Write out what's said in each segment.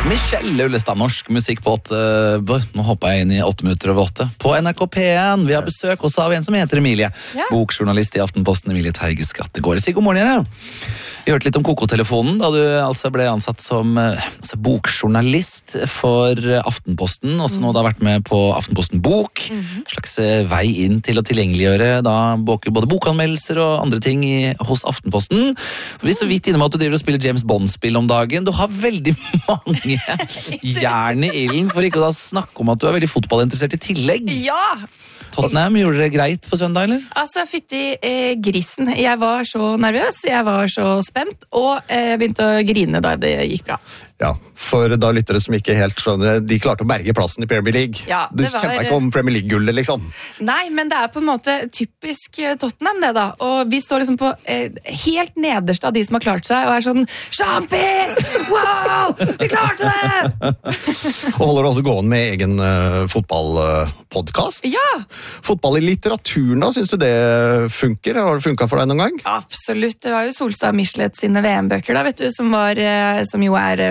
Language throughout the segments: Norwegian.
Michelle Ullestad, norsk musikk på 8. Nå hopper jeg inn i 8 minutter over 8 på NRK P1. Vi har besøk også av en som heter Emilie. Bokjournalist i Aftenposten, Emilie Teige Skrattegård. Si god morgen, ja. Vi hørte litt om Koko-telefonen da du altså ble ansatt som bokjournalist for Aftenposten, og så nå da vært med på Aftenposten Bok. Slags vei inn til å tilgjengeliggjøre da både bokanmeldelser og andre ting hos Aftenposten. Vi er så vidt innom at du driver og spiller James Bond-spill om dagen. Du har veldig mange jern i ilden, for ikke å da snakke om at du er veldig fotballinteressert i tillegg. Ja! Tottenham, gjorde det greit på søndag, eller? Altså, fytti grisen. Jeg var så nervøs, jeg var så spent, og begynte å grine da det gikk bra. Ja, for da lyttere som ikke helt skjønner, de klarte å berge plassen i Premier League. Ja, Du kjemper ikke om Premier League-gullet, liksom. Nei, men det er på en måte typisk Tottenham, det da. Og vi står liksom på helt nederst av de som har klart seg, og er sånn, Champis! Wow! Vi klarte det! Og holder du også gående med egen fotballpodcast? Ja! Fotball i litteraturen da, synes du det funker? Har det funket for deg noen gang? Absolutt. Det var jo Solstad Michelet sine VM-bøker da, vet du, som jo er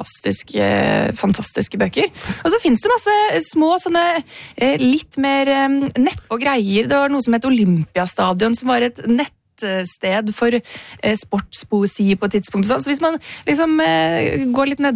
fantastiske bøker. Og så finnes det masse små, sånne litt mer neppe og greier. Det var noe som het Olympiastadion, som var et nettsted for sportspoesi på et tidspunkt. Så hvis man liksom går litt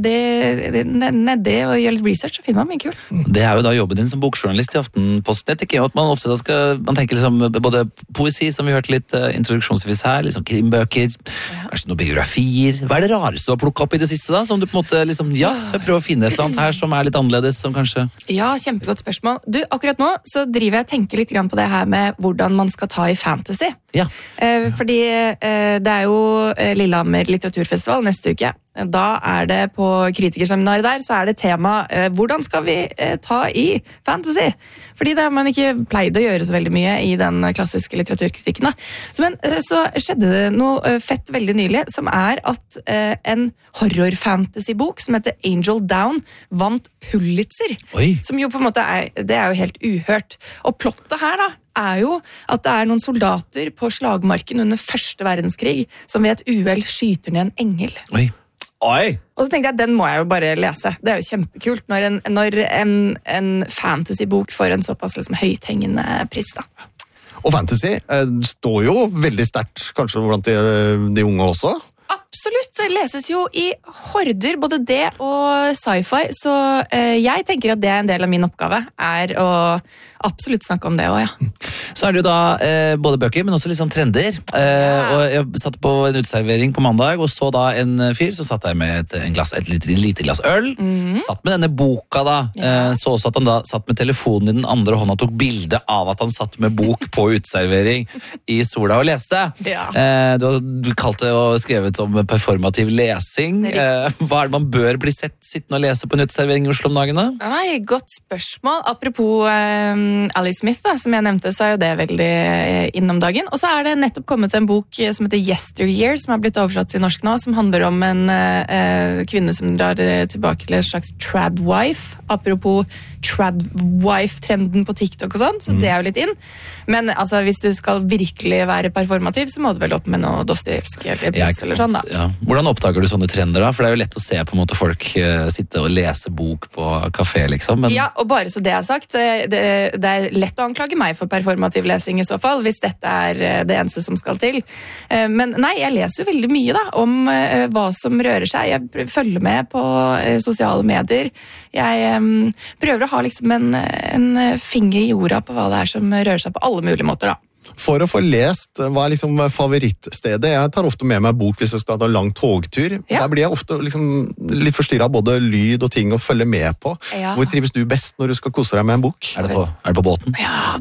nedi og gjør litt research, så finner man mye kult. Det er jo da jobben din som bokjournalist i Aftenposten. Jeg tenker jo at man ofte da man tenker liksom både poesi, som vi hørte litt introduksjonsvis her, liksom krimbøker, kanskje noen biografier. Hva er det rareste du har plukket opp i det siste da? Som du på en måte liksom, jeg prøver å finne et eller annet her som er litt annerledes, som kanskje... Ja, kjempegodt spørsmål. Du, akkurat nå så driver jeg og tenker litt grann på det her med hvordan man skal ta i fantasy. Ja. Fordi det er jo Lillehammer litteraturfestival neste uke. Da er det på kritikerseminaret der, så er det tema hvordan skal vi ta i fantasy? Fordi det har man ikke pleid å gjøre så veldig mye i den klassiske litteraturkritikken. Men så skjedde det noe fett veldig nylig, som er at en horror-fantasy-bok som heter Angel Down vant Pulitzer. Oi. Som jo på en måte det er jo helt uhørt. Og plottet her da, er jo at det er noen soldater på slagmarken under første verdenskrig som ved et uhell skyter ned en engel. Oi. Og så tenkte jeg, den må jeg jo bare lese. Det er jo kjempekult når en fantasy-bok får en såpass liksom høythengende pris da. Og fantasy står jo veldig sterkt, kanskje blant de unge også. Absolutt, det leses jo i horder, både det og sci-fi, så jeg tenker at det er en del av min oppgave, er å absolutt snakke om det også, ja. Så er det jo da både bøker, men også litt sånn trender. Og jeg satt på en uteservering på mandag, og så da en fyr, så satt jeg med et lite glass øl, satt med denne boka da, så også at han da satt med telefonen i den andre hånda, tok bilde av at han satt med bok på uteservering i sola og leste. Ja. Du kalte det og skrevet om performativ lesing. Hva er det man bør bli sett sittende og lese på en uteservering i Oslo om dagen da? Nei, godt spørsmål. Apropos Ali Smith da, som jeg nevnte, så er jo det veldig innom dagen. Og så er det nettopp kommet en bok som heter Yesteryear, som har blitt oversatt til norsk nå, som handler om en kvinne som drar tilbake til en slags tradwife. Apropos tradwife-trenden på TikTok og sånn, så det er jo litt inn. Men altså, hvis du skal virkelig være performativ, så må du vel opp med noe Dostojevskij eller Bruce eller sånn da. Ja. Hvordan oppdager du sånne trender da? For det er jo lett å se på en måte folk sitte og lese bok på kafé, liksom. Men... Ja, og bare så det er sagt, det er lett å anklage meg for performativ lesing i så fall, hvis dette er det eneste som skal til. Men nei, jeg leser jo veldig mye da, om hva som rører seg. Jeg følger med på sosiale medier. Jeg prøver å ha liksom en finger i jorda på hva det er som rører seg på alle mulige måter da. For å få lest, hva er liksom favorittstedet? Jeg tar ofte med meg bok hvis jeg skal ha en lang togtur. Ja. Der blir jeg ofte liksom litt forstyrret av både lyd og ting å følge med på. Ja. Hvor trives du best når du skal kose deg med en bok? Er det på båten? Ja,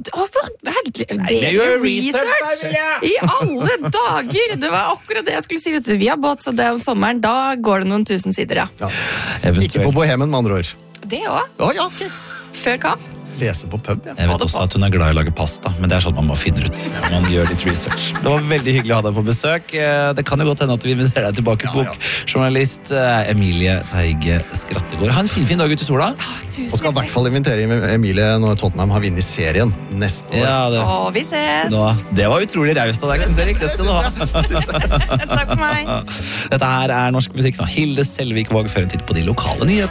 det er jo research! I alle dager! Det var akkurat det jeg skulle si, vet du. Vi har båt, så det er om sommeren, da går det noen 1000 sider, ja. Ikke på Bohemen, med andre ord. Det også. Ja, ok. Før kamp. Lese på pub, ja. Jeg vet også at hun er glad i å lage pasta, men det er sånn man må finne ut. Man gjør litt research. Det var veldig hyggelig å ha deg på besøk. Det kan jo godt hende at vi inviterer deg tilbake, bokjournalist Emilie Teige Skrattegård. Ha en fin dag ut i sola. Og skal i hvert fall invitere Emilie når Tottenham har vunnet serien neste år. Ja, vi ses! Det var utrolig raust av deg, Erik. Det skal du ha. Takk for meg. Dette her er norsk musikk. Hilde Selvik Våg fører en titt på de lokale nyhetene.